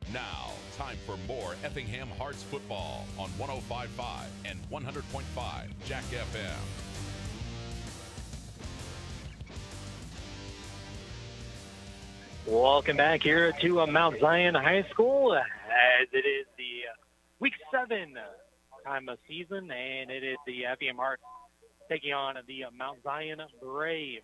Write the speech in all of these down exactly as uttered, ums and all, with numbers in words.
Now, time for more Effingham Hearts football on one oh five point five and one hundred point five Jack F M. Welcome back here to uh, Mount Zion High School, as it is the uh, week seven time of season, and it is the Effingham Hearts taking on the uh, Mount Zion Braves.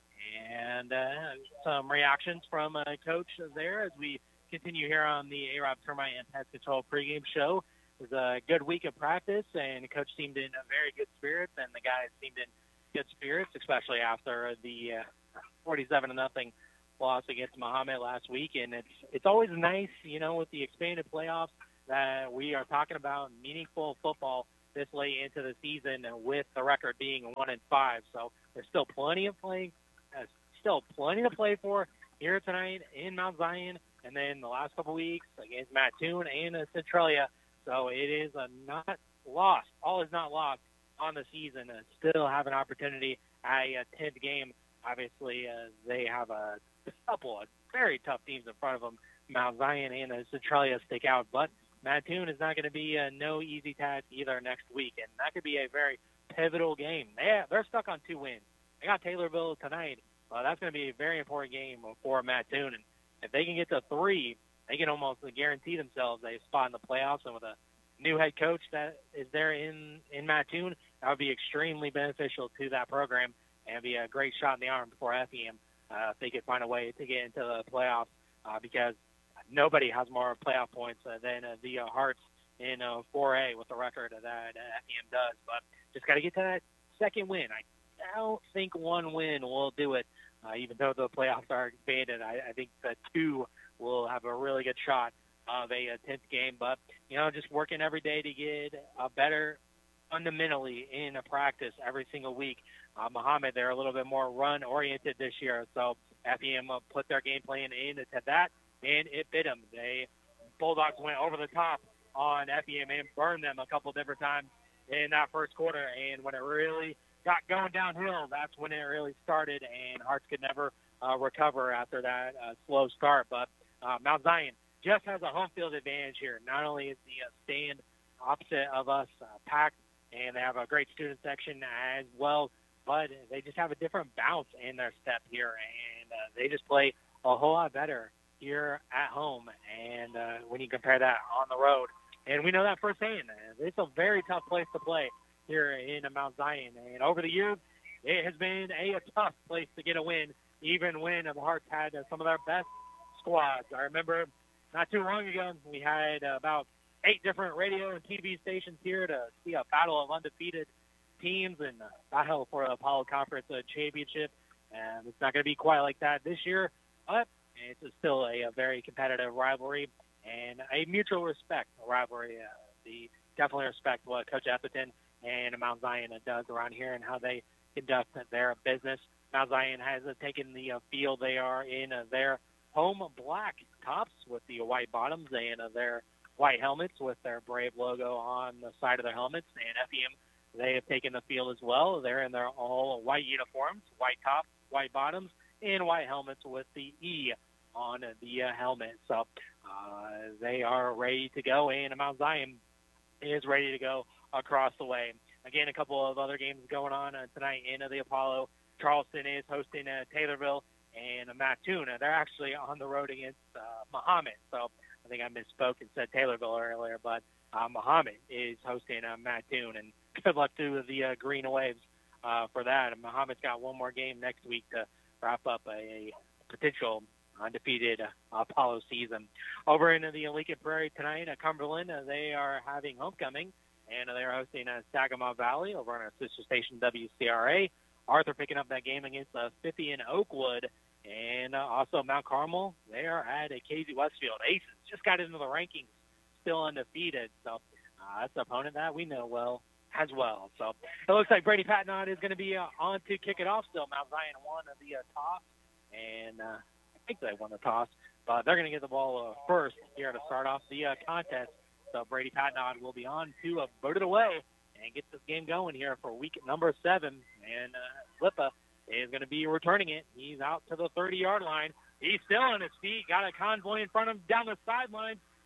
And uh, some reactions from uh, Coach there as we continue here on the A R O B Termite and Pest Control pregame show. It was a good week of practice, and Coach seemed in a very good spirits, and the guys seemed in good spirits, especially after the uh, forty-seven to nothing loss against Muhammad last week. And it's it's always nice, you know, with the expanded playoffs that we are talking about meaningful football this late into the season with the record being one and five. So there's still plenty of playing, uh, still plenty to play for here tonight in Mount Zion, and then the last couple weeks against Mattoon and uh, Centralia. So it is a not lost. All is not lost on the season. Uh, still have an opportunity at a tenth game. Obviously, uh, they have a couple of very tough teams in front of them. Mount Zion and uh, Centralia stick out, but Mattoon is not going to be uh, no easy task either next week, and that could be a very pivotal game. They, they're stuck on two wins. They got Taylorville tonight. Uh, that's going to be a very important game for Mattoon, and if they can get to three, they can almost guarantee themselves a spot in the playoffs. And with a new head coach that is there in, in Mattoon, that would be extremely beneficial to that program and be a great shot in the arm for Effingham uh, if they could find a way to get into the playoffs uh, because nobody has more playoff points uh, than uh, the uh, Hearts in uh, four A with the record that uh, Effingham does. But just got to get to that second win. I don't think one win will do it, uh, even though the playoffs are expanded. I, I think the two will have a really good shot of a, a tenth game. But, you know, just working every day to get a better fundamentally in a practice every single week. Uh, Muhammad, they're a little bit more run-oriented this year, so Effingham uh, put their game plan into that, and it bit them. They Bulldogs went over the top on Effingham and burned them a couple different times in that first quarter, and when it really got going downhill, that's when it really started, and Hearts could never uh, recover after that uh, slow start. But uh, Mount Zion just has a home field advantage here. Not only is the uh, stand opposite of us uh, packed, and they have a great student section as well, but they just have a different bounce in their step here, and uh, they just play a whole lot better here at home, and uh, when you compare that on the road. And we know that firsthand. It's a very tough place to play here in Mount Zion, and over the years, it has been a, a tough place to get a win, even when the Hearts had uh, some of their best squads. I remember not too long ago, we had uh, about eight different radio and T V stations here to see a battle of undefeated teams and uh, battle for the Apollo Conference uh, Championship. And it's not going to be quite like that this year, but it's still a, a very competitive rivalry and a mutual respect rivalry. Uh, the definitely respect what Coach Etherton and Mount Zion does around here and how they conduct their business. Mount Zion has uh, taken the uh, field. They are in uh, their home black tops with the white bottoms and uh, their white helmets with their Brave logo on the side of their helmets. And Effingham, they have taken the field as well. They're in their all white uniforms, white top, white bottoms, and white helmets with the E on the uh, helmet. So uh, they are ready to go, and Mount Zion is ready to go across the way. Again, a couple of other games going on uh, tonight in uh, the Apollo. Charleston is hosting uh, Taylorville, and uh, Mattoon. Uh, they're actually on the road against uh, Muhammad. So I think I misspoke and said Taylorville earlier, but uh, Muhammad is hosting uh, Mattoon, and good luck to the uh, Green Waves uh, for that. And Muhammad's got one more game next week to wrap up a, a potential undefeated uh, Apollo season. Over in the Lincoln Prairie tonight, uh, Cumberland, uh, they are having homecoming, and uh, they are hosting uh, Saginaw Valley over on our sister station W C R A. Arthur picking up that game against uh, Fifi and Oakwood. And uh, also Mount Carmel, they are at a K Z Westfield. Aces just got into the rankings, still undefeated. So uh, that's an opponent that we know well as well. So it looks like Brady Patnod is going to be uh, on to kick it off still. Mount Zion won the uh, toss, and uh, I think they won the toss. But they're going to get the ball uh, first here to start off the uh, contest. So Brady Patnod will be on to uh, vote it away and get this game going here for week number seven. And uh, Lippa is going to be returning it. He's out to the thirty-yard line. He's still on his feet. Got a convoy in front of him down the sideline.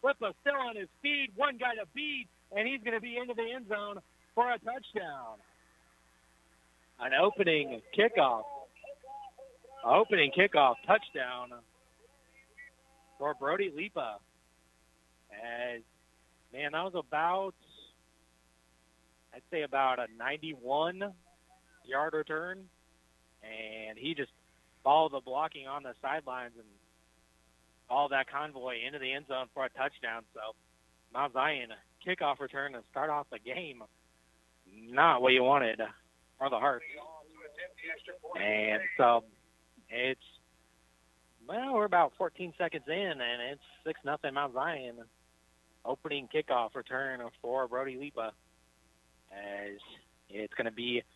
Lipa still on his feet. One guy to beat, and he's going to be into the end zone for a touchdown. An opening kickoff. Opening kickoff touchdown for Brody Lipa. As, man, that was about, I'd say about a ninety-one-yard return. And he just followed the blocking on the sidelines and all that convoy into the end zone for a touchdown. So Mount Zion kickoff return to start off the game. Not what you wanted for the Hearts. And so it's, well, we're about fourteen seconds in, and it's six nothing Mount Zion. Opening kickoff return for Brody Lipa, as it's going to be